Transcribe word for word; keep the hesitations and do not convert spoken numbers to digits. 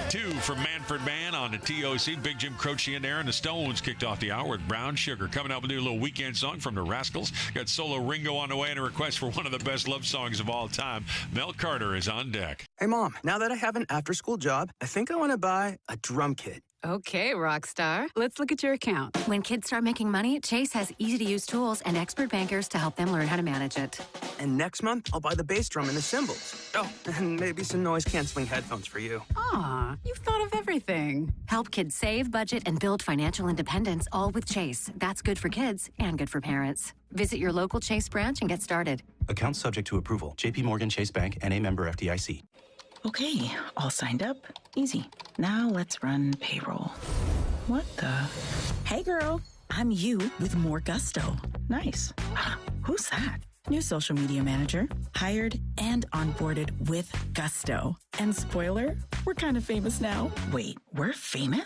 Two from Manfred Mann on the T O C. Big Jim Croce in there, and the Stones kicked off the hour with Brown Sugar. Coming up, we'll do a little weekend song from the Rascals. Got solo Ringo on the way and a request for one of the best love songs of all time. Mel Carter is on deck. Hey, Mom, now that I have an after-school job, I think I want to buy a drum kit. Okay, rock star. Let's look at your account. When kids start making money, Chase has easy-to-use tools and expert bankers to help them learn how to manage it. And next month, I'll buy the bass drum and the cymbals. Oh, and maybe some noise-canceling headphones for you. Aw, you've thought of everything. Help kids save, budget, and build financial independence, all with Chase. That's good for kids and good for parents. Visit your local Chase branch and get started. Account subject to approval. J P Morgan Chase Bank, N A member F D I C. Okay, all signed up. Easy. Now let's run payroll. What the? Hey girl, I'm you with more gusto. Nice. Who's that? New social media manager, hired and onboarded with gusto. And spoiler, we're kind of famous now. Wait, we're famous?